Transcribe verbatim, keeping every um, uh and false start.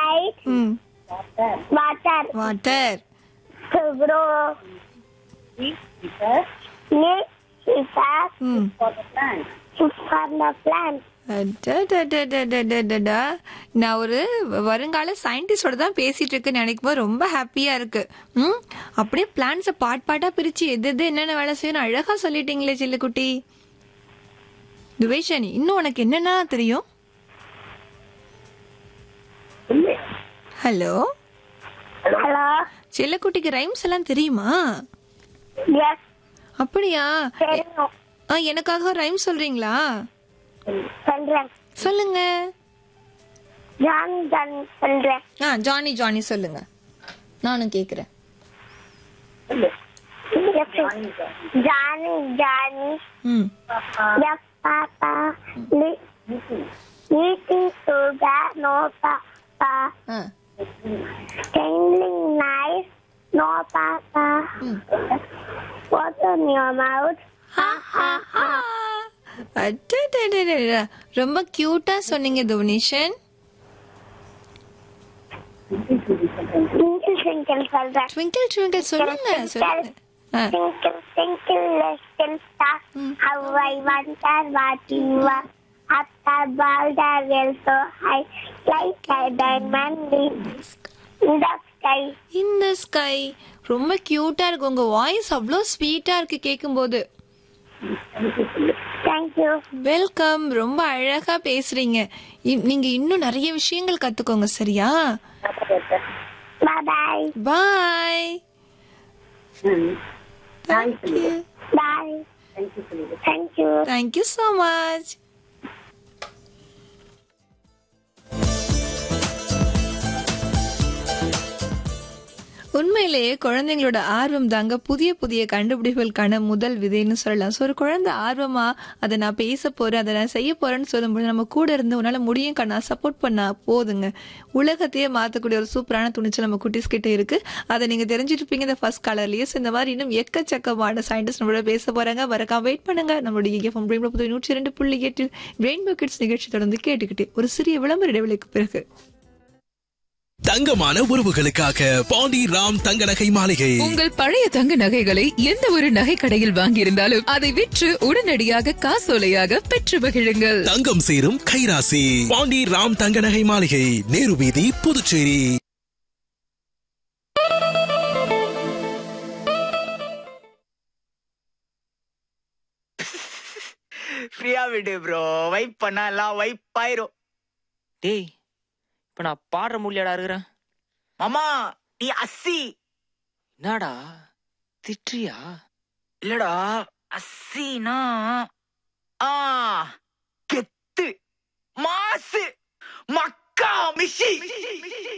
light, ம் water water to grow. Need water ம் for the plant. For the plant. அடடடடடடடடா. நான் ஒரு வருங்கால சயின்டிஸ்டோட தான் பேசிட்டு இருக்கேன்னு நினைக்கும் போது ரொம்ப ஹாப்பியா இருக்கு. ம் அப்படியே பிளான்ஸை பாட் பாட்டா பிரிச்சு எது எது என்னென்ன வேலை செய்யணும் அழகா சொல்லிட்டீங்களே சில்லுக்குட்டி. துவேஷனி, இன்னும் உனக்கு என்னென்ன தெரியும்? Hello, Hello. செல்லக்குட்டிக்கு ரைம்ஸ் எல்லாம் தெரியுமா? Yes. அப்படியா? தெரியும். ஆ, எனக்காக ரைம் சொல்றீங்களா? சொல்றேன். சொல்லுங்க. ஜான் ஜான் சொல்றேன். ஆ, ஜானி ஜானி சொல்லுங்க, நானும் கேக்குறேன். Johnny, Johnny, ம் yes, Papa, Li- eating sugar, no, Papa, ஆ tingling nice, no, Papa, ம் what's in your mouth, ha, ha, ha, அடடடடடா. ரொம்ப கியூட்டா சொன்னீங்க துவனீஷன். twinkle, twinkle, சொல்றேன். ட்விங்கிள் ட்விங்கிள் சொல்லுங்க சொல்லுங்க. ஆ, Twinkle, twinkle, little star, how I wonder what you are. Up above the world so high, like a diamond in the sky. இந்த sky ரொம்ப கியூட்டா இருக்கு. உங்க வாய்ஸ் அவ்வளோ ஸ்வீட்டா இருக்கு கேட்கும்போது. Thank you. வெல்கம். ரொம்ப அழகா பேசுறீங்க. இ- நீங்க இன்னும் நிறைய விஷயங்கள் கத்துக்கோங்க, சரியா? Bye bye. Bye. Thank you. Bye. Thank you. Thank you so much. உண்மையிலேயே குழந்தைங்களோட ஆர்வம் தாங்க புதிய புதிய கண்டுபிடிப்புகளுக்கான முதல் விதைன்னு சொல்லலாம். ஸோ ஒரு குழந்தை ஆர்வமா அதை நான் பேச போறேன், அதை நான் செய்ய போறேன்னு சொல்லும்போது நம்ம கூட இருந்து உன்னால முடியும் கண்ணா சப்போர்ட் பண்ணா போதுங்க. உலகத்தையே மாற்றக்கூடிய ஒரு சூப்பரான துணிச்சல் நம்ம குட்டீஸ் கிட்ட இருக்கு. அதை நீங்க தெரிஞ்சிட்டு இருப்பீங்க இந்த ஃபர்ஸ்ட் கலர்லயே. ஸோ இந்த மாதிரி இன்னும் எக்கச்சக்கமான சயின்டிஸ்ட் நம்மளோட பேச போறாங்க. வரக்கா வெயிட் பண்ணுங்க. நம்மளுடைய எஃப்எம் ரெயின்போ புதுவை நூற்றி இரண்டு புள்ளி எட்டில் ரெயின்போ கிட்ஸ் நிகழ்ச்சி தொடர்ந்து கேட்டுக்கிட்டு ஒரு சிறிய விளம்பர இடைவெளிக்கு பிறகு தங்கமான உறவுகளுக்காக பாண்டி ராம் தங்க நகை மாளிகை. உங்கள் பழைய தங்க நகைகளை எந்த ஒரு நகை கடையில் வாங்கியிருந்தாலும் அதை விற்று உடனடியாக காசோலையாக பெற்று மகிழுங்கள். தங்கம் சேரும் கைராசி பாண்டி ராம் தங்க நகை மாளிகை, நேரு வீதி, புதுச்சேரி. ஃப்ரீயா விடு ப்ரோ, வைப் பண்ணா எல்லாம் வைப் ஆயிரும். டேய், இப்ப நான் பாடுற முடியாடா இருக்கிறேன். மாமா நீ அஸ்ஸி. என்னடா திட்றியா? இல்லடா, அஸ்ஸினா ஆ கெத்து மாசு மக்கா மிஷி.